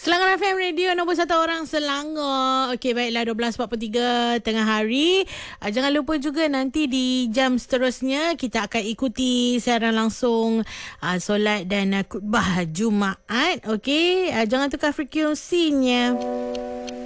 Selangor FM Radio nombor 1 orang Selangor. Okey, baiklah, 12.43 tengah hari. Jangan lupa juga nanti di jam seterusnya kita akan ikuti siaran langsung solat dan khutbah Jumaat. Okey, jangan tukar frekuensinya.